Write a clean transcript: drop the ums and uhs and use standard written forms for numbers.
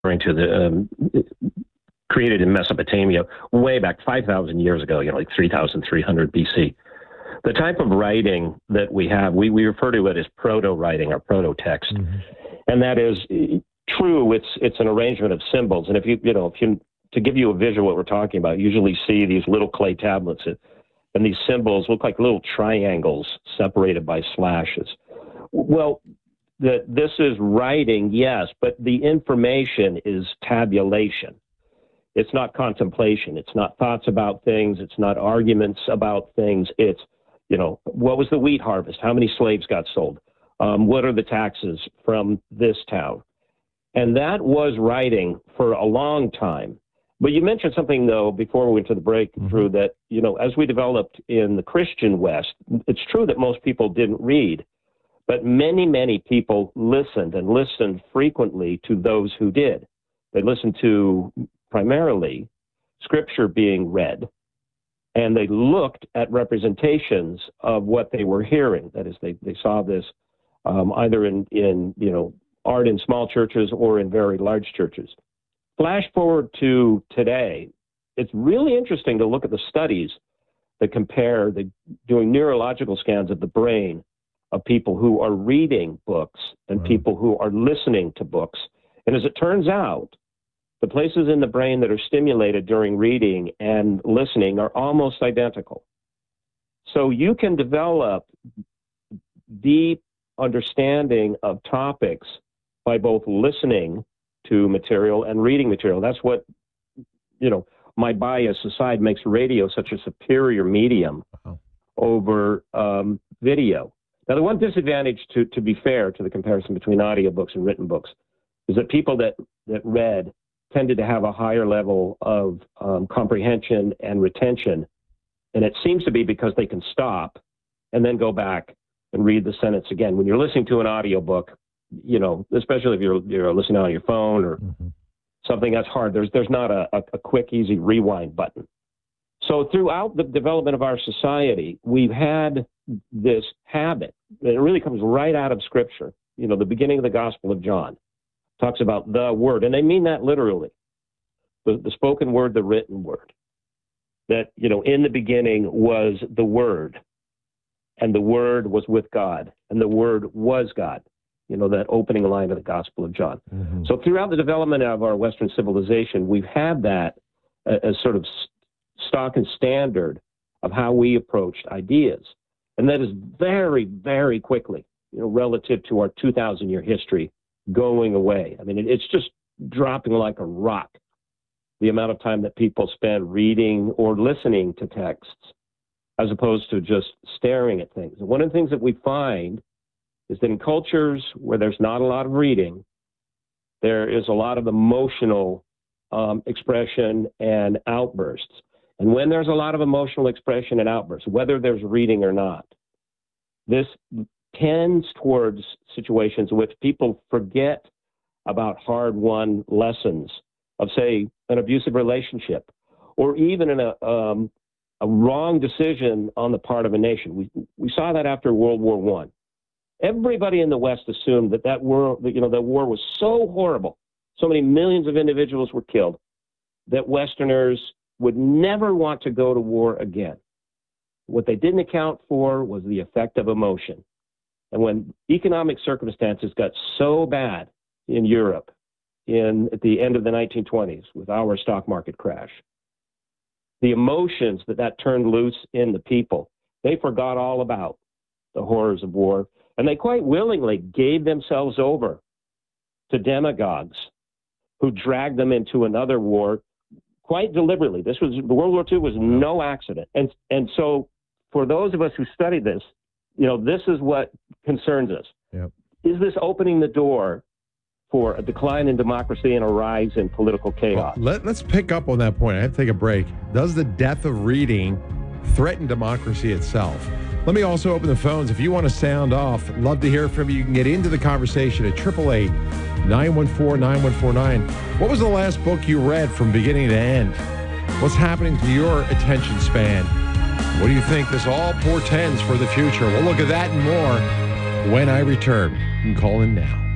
to the created in Mesopotamia way back 5,000 years ago, like 3,300 BC. The type of writing that we have, we refer to it as proto-writing or proto-text. Mm-hmm. And that is true. It's an arrangement of symbols. And if you to give you a visual what we're talking about, you usually see these little clay tablets, and these symbols look like little triangles separated by slashes. Well, this is writing, yes, but the information is tabulation. It's not contemplation. It's not thoughts about things. It's not arguments about things. It's, what was the wheat harvest? How many slaves got sold? What are the taxes from this town? And that was writing for a long time. But you mentioned something, though, before we went to the break, Drew, that, as we developed in the Christian West, it's true that most people didn't read, but many, many people listened and listened frequently to those who did. They listened to primarily scripture being read, and they looked at representations of what they were hearing. That is, they saw this either in art in small churches or in very large churches. Flash forward to today, it's really interesting to look at the studies that compare doing neurological scans of the brain of people who are reading books and people who are listening to books. And as it turns out, the places in the brain that are stimulated during reading and listening are almost identical. So you can develop deep understanding of topics by both listening to material and reading material. That's what, my bias aside, makes radio such a superior medium over video. Now, the one disadvantage, to be fair to the comparison between audiobooks and written books, is that people that read tended to have a higher level of comprehension and retention. And it seems to be because they can stop and then go back and read the sentence again. When you're listening to an audiobook, especially if you're listening on your phone or something that's hard, there's not a quick, easy rewind button. So throughout the development of our society, we've had this habit, and it really comes right out of Scripture. The beginning of the Gospel of John talks about the Word, and they mean that literally. The spoken word, the written word. That, in the beginning was the Word, and the Word was with God, and the Word was God. That opening line of the Gospel of John. Mm-hmm. So throughout the development of our Western civilization, we've had that as sort of stock and standard of how we approached ideas. And that is very, very quickly, relative to our 2,000-year history, going away. I mean, it's just dropping like a rock, the amount of time that people spend reading or listening to texts as opposed to just staring at things. And one of the things that we find is that in cultures where there's not a lot of reading, there is a lot of emotional expression and outbursts. And when there's a lot of emotional expression and outbursts, whether there's reading or not, this tends towards situations in which people forget about hard-won lessons of, say, an abusive relationship, or even a wrong decision on the part of a nation. We saw that after World War I. Everybody in the West assumed that war was so horrible, so many millions of individuals were killed, that Westerners would never want to go to war again. What they didn't account for was the effect of emotion. And when economic circumstances got so bad in Europe at the end of the 1920s with our stock market crash, the emotions that turned loose in the people, they forgot all about the horrors of war. And they quite willingly gave themselves over to demagogues who dragged them into another war quite deliberately. World War II was no accident. And so for those of us who study this, this is what concerns us. Yep. Is this opening the door for a decline in democracy and a rise in political chaos? Well, let's pick up on that point. I have to take a break. Does the death of reading threaten democracy itself? Let me also open the phones. If you want to sound off, love to hear from you. You can get into the conversation at 888-914-9149. What was the last book you read from beginning to end? What's happening to your attention span? What do you think this all portends for the future? We'll look at that and more when I return. You can call in now.